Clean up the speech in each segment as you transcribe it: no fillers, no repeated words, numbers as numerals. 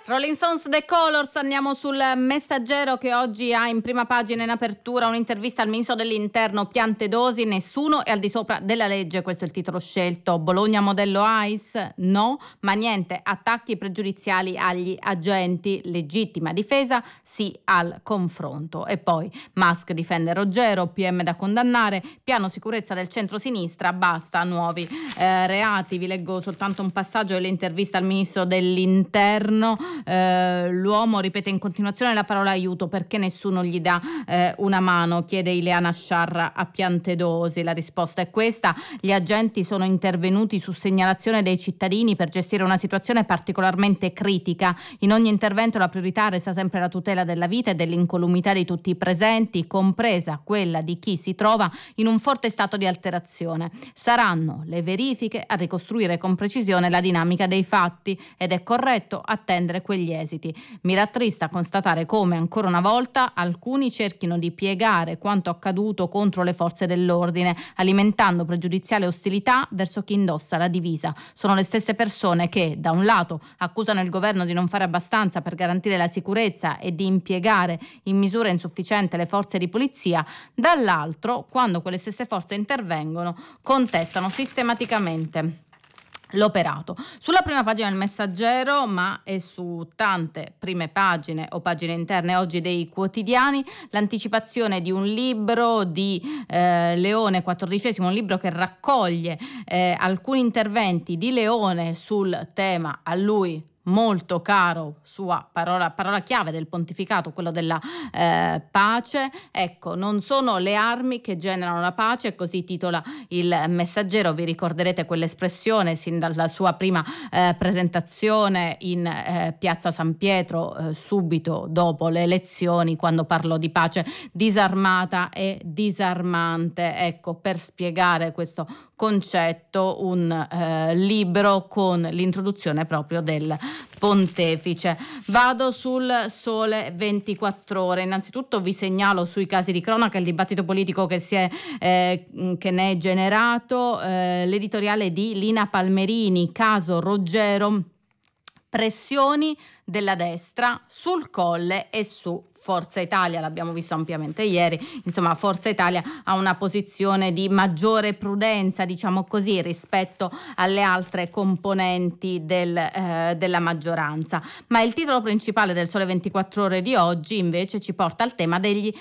Rolling Stones, The Colors. Andiamo sul Messaggero, che oggi ha in prima pagina, in apertura, un'intervista al ministro dell'Interno Piantedosi. Nessuno è al di sopra della legge, questo è il titolo scelto. Bologna modello ICE? No, ma niente attacchi pregiudiziali agli agenti. Legittima difesa? Sì al confronto. E poi Musk difende Roggero, PM da condannare, piano sicurezza del centro-sinistra, basta nuovi reati. Vi leggo soltanto un passaggio dell'intervista al ministro dell'Interno. L'uomo ripete in continuazione la parola aiuto perché nessuno gli dà una mano, chiede Ileana Sciarra a Piantedosi. La risposta è questa: gli agenti sono intervenuti su segnalazione dei cittadini per gestire una situazione particolarmente critica. In ogni intervento la priorità resta sempre la tutela della vita e dell'incolumità di tutti i presenti, compresa quella di chi si trova in un forte stato di alterazione. Saranno le verifiche a ricostruire con precisione la dinamica dei fatti ed è corretto attendere quegli esiti. Mi rattrista constatare come ancora una volta alcuni cerchino di piegare quanto accaduto contro le forze dell'ordine, alimentando pregiudiziale ostilità verso chi indossa la divisa. Sono le stesse persone che, da un lato, accusano il governo di non fare abbastanza per garantire la sicurezza e di impiegare in misura insufficiente le forze di polizia, dall'altro, quando quelle stesse forze intervengono, contestano sistematicamente l'operato. Sulla prima pagina del Messaggero, ma è su tante prime pagine o pagine interne oggi dei quotidiani, l'anticipazione di un libro di Leone XIV, un libro che raccoglie alcuni interventi di Leone sul tema a lui molto caro, sua parola chiave del pontificato, quello della pace. Ecco, non sono le armi che generano la pace, così titola il Messaggero. Vi ricorderete quell'espressione sin dalla sua prima presentazione in Piazza San Pietro, subito dopo le elezioni, quando parlò di pace disarmata e disarmante. Ecco, per spiegare questo concetto, un libro con l'introduzione proprio del pontefice. Vado sul Sole 24 Ore. Innanzitutto vi segnalo sui casi di cronaca il dibattito politico che ne è generato, l'editoriale di Lina Palmerini, caso Roggero, pressioni della destra sul Colle e su Forza Italia. L'abbiamo visto ampiamente ieri. Insomma, Forza Italia ha una posizione di maggiore prudenza, diciamo così, rispetto alle altre componenti della maggioranza. Ma il titolo principale del Sole 24 Ore di oggi invece ci porta al tema degli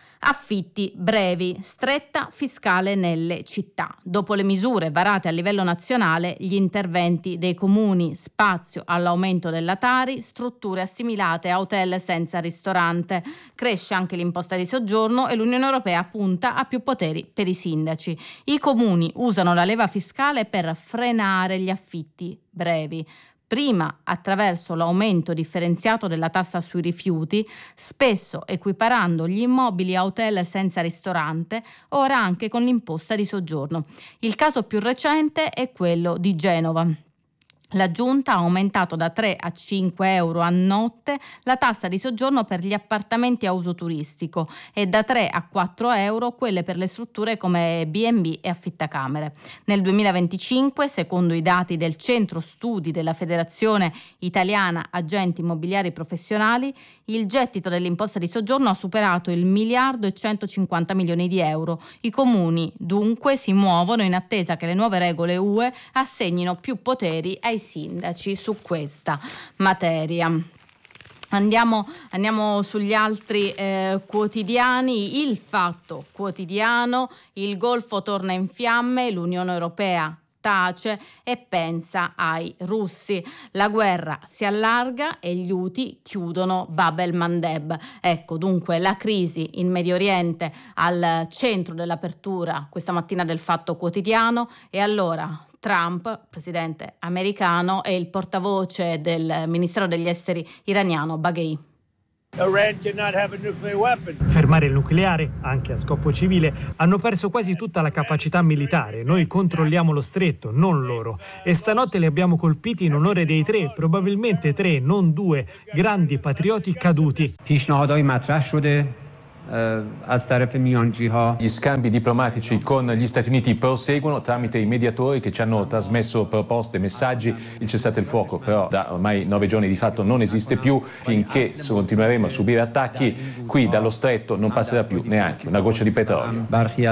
affitti brevi, stretta fiscale nelle città. Dopo le misure varate a livello nazionale, gli interventi dei comuni, spazio all'aumento della Tari, strutture assimilate a hotel senza ristorante. Cresce anche l'imposta di soggiorno e l'Unione Europea punta a più poteri per i sindaci. I comuni usano la leva fiscale per frenare gli affitti brevi. Prima attraverso l'aumento differenziato della tassa sui rifiuti, spesso equiparando gli immobili a hotel senza ristorante, ora anche con l'imposta di soggiorno. Il caso più recente è quello di Genova. La Giunta ha aumentato da 3 a 5 euro a notte la tassa di soggiorno per gli appartamenti a uso turistico e da 3 a 4 euro quelle per le strutture come B&B e affittacamere. Nel 2025, secondo i dati del Centro Studi della Federazione Italiana Agenti Immobiliari Professionali, il gettito dell'imposta di soggiorno ha superato il 1.150 milioni di euro. I comuni dunque si muovono in attesa che le nuove regole UE assegnino più poteri ai sindaci su questa materia. Andiamo sugli altri quotidiani. Il Fatto Quotidiano: il Golfo torna in fiamme, l'Unione Europea tace e pensa ai russi. La guerra si allarga e gli Houthi chiudono Bab el-Mandeb. Ecco dunque la crisi in Medio Oriente al centro dell'apertura questa mattina del Fatto Quotidiano. E allora Trump, presidente americano, e il portavoce del Ministero degli Esteri iraniano Baghei. Fermare il nucleare, anche a scopo civile, hanno perso quasi tutta la capacità militare. Noi controlliamo lo stretto, non loro. E stanotte li abbiamo colpiti in onore dei 3, probabilmente 3, non 2, grandi patrioti caduti. Gli scambi diplomatici con gli Stati Uniti proseguono tramite i mediatori che ci hanno trasmesso proposte, messaggi. Il cessate il fuoco però da ormai 9 giorni di fatto non esiste più. Finché continueremo a subire attacchi, qui dallo stretto non passerà più neanche una goccia di petrolio.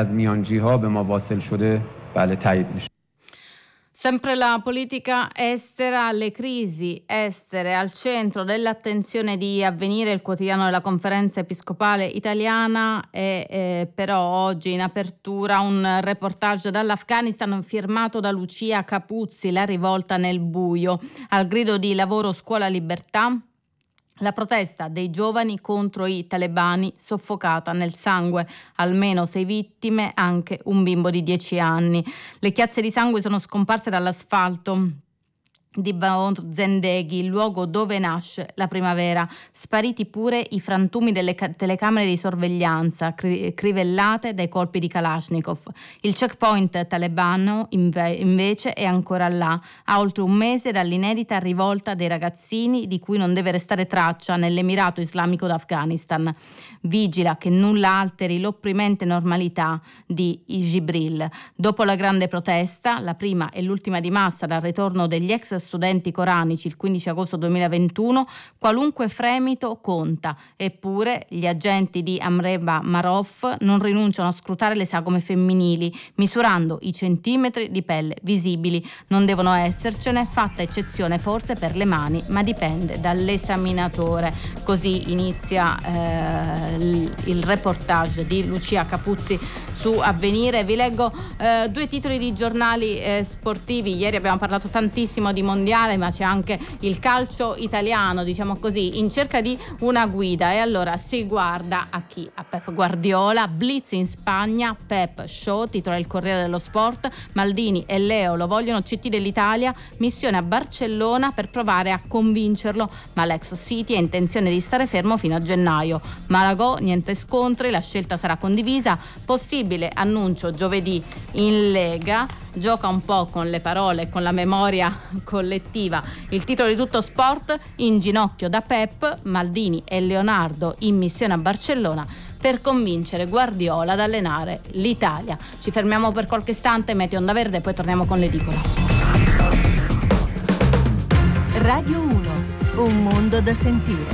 Sempre la politica estera, le crisi estere al centro dell'attenzione di Avvenire, il quotidiano della Conferenza Episcopale Italiana, e però oggi in apertura un reportage dall'Afghanistan firmato da Lucia Capuzzi, la rivolta nel buio, al grido di lavoro, scuola, libertà. La protesta dei giovani contro i talebani soffocata nel sangue, almeno 6 vittime, anche un bimbo di 10 anni. Le chiazze di sangue sono scomparse dall'asfalto di Baon Zendeghi, il luogo dove nasce la primavera. Spariti pure i frantumi delle telecamere di sorveglianza, crivellate dai colpi di Kalashnikov. Il checkpoint talebano invece è ancora là, a oltre un mese dall'inedita rivolta dei ragazzini di cui non deve restare traccia nell'Emirato Islamico d'Afghanistan. Vigila che nulla alteri l'opprimente normalità di Jibril. Dopo la grande protesta, la prima e l'ultima di massa dal ritorno degli ex studenti coranici il 15 agosto 2021, qualunque fremito conta. Eppure gli agenti di Amreba Marof non rinunciano a scrutare le sagome femminili, misurando i centimetri di pelle visibili. Non devono essercene, fatta eccezione forse per le mani, ma dipende dall'esaminatore. Così inizia il reportage di Lucia Capuzzi su Avvenire. Vi leggo 2 titoli di giornali sportivi. Ieri abbiamo parlato tantissimo di mondiale, ma c'è anche il calcio italiano, diciamo così, in cerca di una guida, e allora si guarda a chi? A Pep Guardiola. Blitz in Spagna, Pep show, titola il Corriere dello Sport. Maldini e Leo lo vogliono, CT dell'Italia, missione a Barcellona per provare a convincerlo, ma l'ex City ha intenzione di stare fermo fino a gennaio. Malagò, niente scontri, la scelta sarà condivisa, possibile annuncio giovedì in Lega. Gioca un po' con le parole e con la memoria collettiva il titolo di Tutto Sport: in ginocchio da Pep, Maldini e Leonardo in missione a Barcellona per convincere Guardiola ad allenare l'Italia. Ci fermiamo per qualche istante, meteo onda verde, e poi torniamo con l'edicola. Radio 1, un mondo da sentire.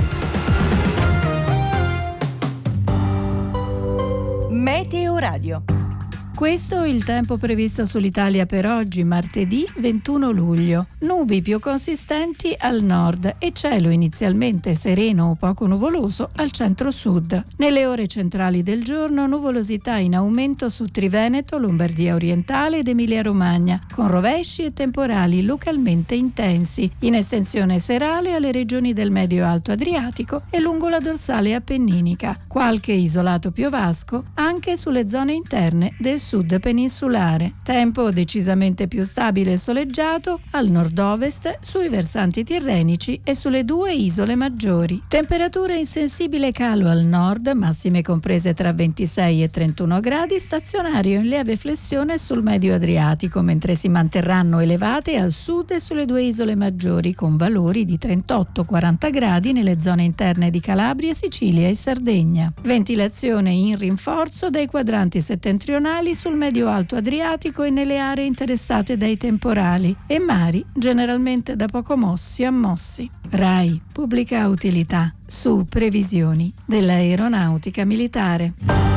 Meteo Radio. Questo è il tempo previsto sull'Italia per oggi, martedì 21 luglio. Nubi più consistenti al nord e cielo inizialmente sereno o poco nuvoloso al centro-sud. Nelle ore centrali del giorno, nuvolosità in aumento su Triveneto, Lombardia orientale ed Emilia-Romagna, con rovesci e temporali localmente intensi, in estensione serale alle regioni del medio-alto Adriatico e lungo la dorsale appenninica. Qualche isolato piovasco anche sulle zone interne del sud peninsulare. Tempo decisamente più stabile e soleggiato al nord-ovest, sui versanti tirrenici e sulle 2 isole maggiori. Temperature in sensibile calo al nord, massime comprese tra 26 e 31 gradi, stazionario in lieve flessione sul medio Adriatico, mentre si manterranno elevate al sud e sulle 2 isole maggiori, con valori di 38-40 gradi nelle zone interne di Calabria, Sicilia e Sardegna. Ventilazione in rinforzo dai quadranti settentrionali sul medio-alto Adriatico e nelle aree interessate dai temporali, e mari generalmente da poco mossi a mossi. RAI, pubblica utilità, su previsioni dell'aeronautica militare.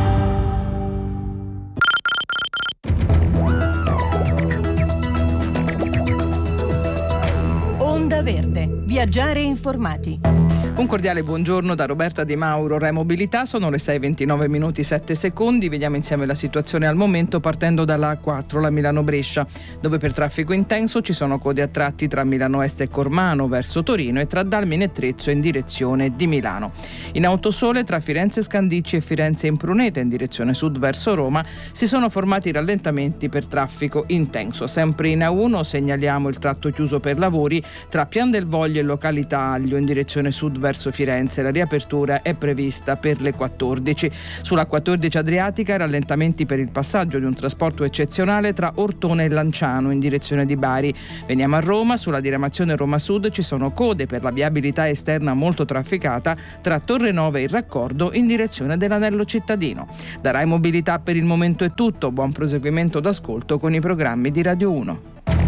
Onda Verde, viaggiare informati. Un cordiale buongiorno da Roberta Di Mauro, Re Mobilità. Sono le 6:29 minuti 7 secondi. Vediamo insieme la situazione al momento partendo dalla A4, la Milano-Brescia, dove per traffico intenso ci sono code a tratti tra Milano Est e Cormano verso Torino e tra Dalmine e Trezzo in direzione di Milano. In Autosole tra Firenze Scandicci e Firenze Impruneta in direzione sud verso Roma si sono formati rallentamenti per traffico intenso. Sempre in A1 segnaliamo il tratto chiuso per lavori tra Pian del Voglio accoglie il locale Taglio in direzione sud verso Firenze. La riapertura è prevista per le 14. Sulla 14 Adriatica rallentamenti per il passaggio di un trasporto eccezionale tra Ortona e Lanciano in direzione di Bari. Veniamo a Roma, sulla diramazione Roma Sud ci sono code per la viabilità esterna molto trafficata tra Torrenove e il Raccordo in direzione dell'anello cittadino. Da Rai Mobilità per il momento è tutto, buon proseguimento d'ascolto con i programmi di Radio 1.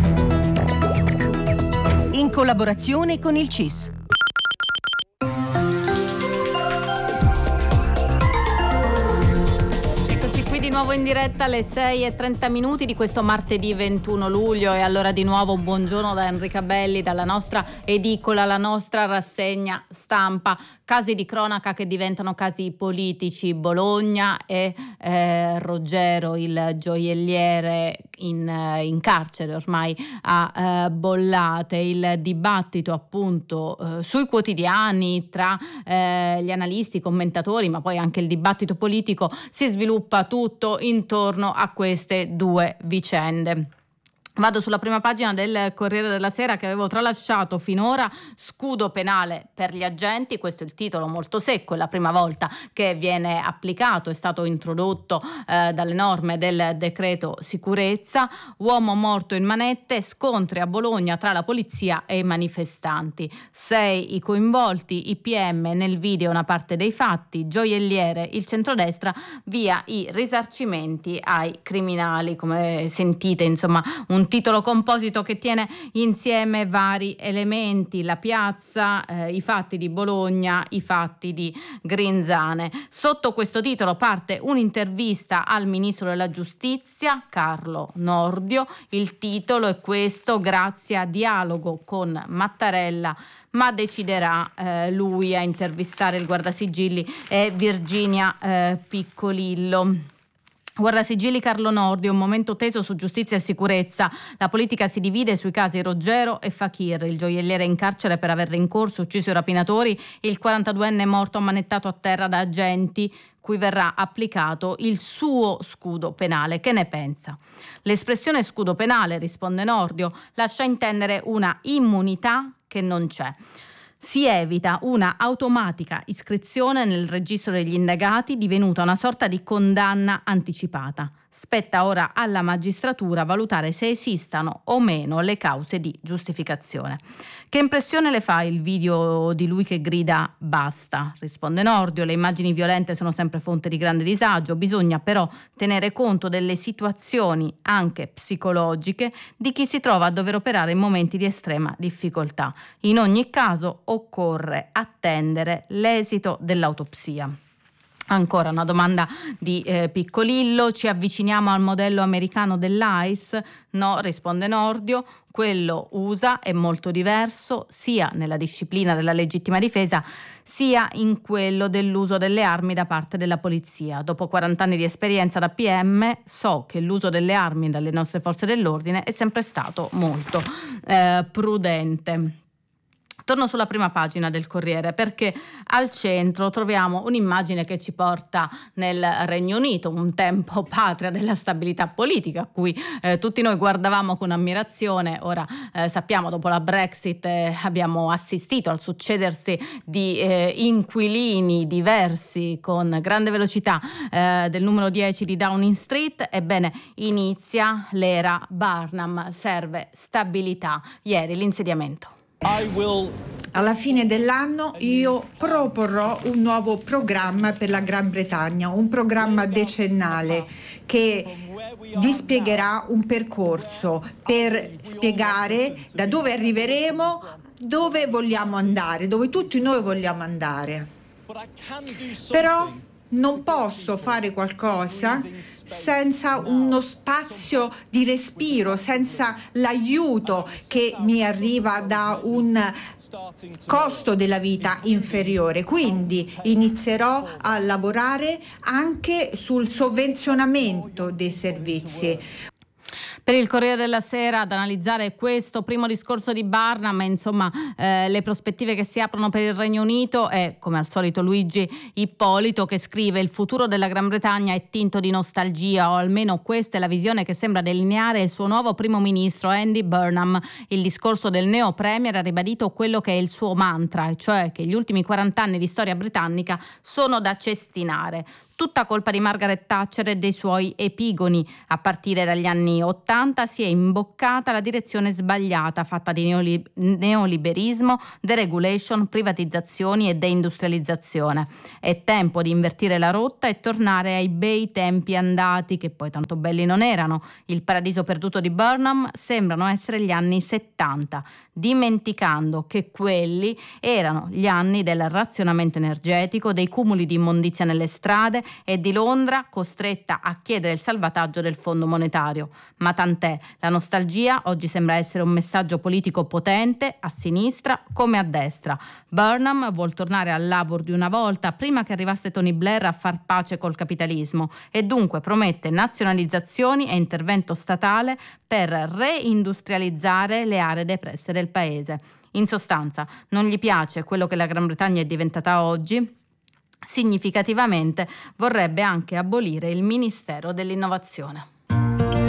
In collaborazione con il CIS. Di nuovo in diretta alle 6:30 di questo martedì 21 luglio e allora di nuovo un buongiorno da Enrica Belli, dalla nostra edicola, la nostra rassegna stampa. Casi di cronaca che diventano casi politici. Bologna e Roggero, il gioielliere in carcere ormai a Bollate. Il dibattito appunto sui quotidiani tra gli analisti, i commentatori, ma poi anche il dibattito politico si sviluppa tutto intorno a queste due vicende. Vado sulla prima pagina del Corriere della Sera che avevo tralasciato finora. Scudo penale per gli agenti, questo è il titolo molto secco, è la prima volta che viene applicato, è stato introdotto dalle norme del decreto sicurezza. Uomo morto in manette, scontri a Bologna tra la polizia e i manifestanti. 6 i coinvolti, i PM nel video una parte dei fatti, gioielliere, il centrodestra via i risarcimenti ai criminali. Come sentite, insomma, un titolo composito che tiene insieme vari elementi: la piazza, i fatti di Bologna, i fatti di Grinzane. Sotto questo titolo parte un'intervista al ministro della giustizia Carlo Nordio. Il titolo è questo: grazie a dialogo con Mattarella, ma deciderà lui. A intervistare il guardasigilli è Virginia Piccolillo. Guardasigilli Carlo Nordio, un momento teso su giustizia e sicurezza. La politica si divide sui casi Roggero e Fakir, il gioielliere in carcere per aver rincorso, ucciso i rapinatori, il 42enne morto ammanettato a terra da agenti cui verrà applicato il suo scudo penale. Che ne pensa? L'espressione scudo penale, risponde Nordio, lascia intendere una immunità che non c'è. Si evita una automatica iscrizione nel registro degli indagati, divenuta una sorta di condanna anticipata. Spetta ora alla magistratura valutare se esistano o meno le cause di giustificazione. Che impressione le fa il video di lui che grida basta? Risponde Nordio, le immagini violente sono sempre fonte di grande disagio, bisogna però tenere conto delle situazioni anche psicologiche di chi si trova a dover operare in momenti di estrema difficoltà. In ogni caso occorre attendere l'esito dell'autopsia. Ancora una domanda di Piccolillo: ci avviciniamo al modello americano dell'ICE? No, risponde Nordio, quello USA è molto diverso sia nella disciplina della legittima difesa sia in quello dell'uso delle armi da parte della polizia. Dopo 40 anni di esperienza da PM so che l'uso delle armi dalle nostre forze dell'ordine è sempre stato molto prudente. Torno sulla prima pagina del Corriere perché al centro troviamo un'immagine che ci porta nel Regno Unito, un tempo patria della stabilità politica a cui tutti noi guardavamo con ammirazione. Ora sappiamo, dopo la Brexit abbiamo assistito al succedersi di inquilini diversi con grande velocità del numero 10 di Downing Street. Ebbene, inizia l'era Barnum, serve stabilità. Ieri l'insediamento. Alla fine dell'anno io proporrò un nuovo programma per la Gran Bretagna, un programma decennale che dispiegherà un percorso per spiegare da dove arriveremo, dove vogliamo andare, dove tutti noi vogliamo andare. Però non posso fare qualcosa senza uno spazio di respiro, senza l'aiuto che mi arriva da un costo della vita inferiore. Quindi inizierò a lavorare anche sul sovvenzionamento dei servizi. Per il Corriere della Sera ad analizzare questo primo discorso di Burnham e insomma le prospettive che si aprono per il Regno Unito è, come al solito, Luigi Ippolito, che scrive: il futuro della Gran Bretagna è tinto di nostalgia, o almeno questa è la visione che sembra delineare il suo nuovo primo ministro Andy Burnham. Il discorso del neo premier ha ribadito quello che è il suo mantra, e cioè che gli ultimi 40 anni di storia britannica sono da cestinare. Tutta colpa di Margaret Thatcher e dei suoi epigoni. A partire dagli anni 80 si è imboccata la direzione sbagliata, fatta di neoliberismo, deregulation, privatizzazioni e deindustrializzazione. È tempo di invertire la rotta e tornare ai bei tempi andati, che poi tanto belli non erano. Il paradiso perduto di Burnham sembrano essere gli anni 70, dimenticando che quelli erano gli anni del razionamento energetico, dei cumuli di immondizia nelle strade e di Londra costretta a chiedere il salvataggio del Fondo monetario. Ma tant'è, la nostalgia oggi sembra essere un messaggio politico potente a sinistra come a destra. Burnham vuol tornare al Labour di una volta, prima che arrivasse Tony Blair a far pace col capitalismo, e dunque promette nazionalizzazioni e intervento statale per reindustrializzare le aree depresse del paese. In sostanza, non gli piace quello che la Gran Bretagna è diventata oggi. Significativamente vorrebbe anche abolire il Ministero dell'Innovazione.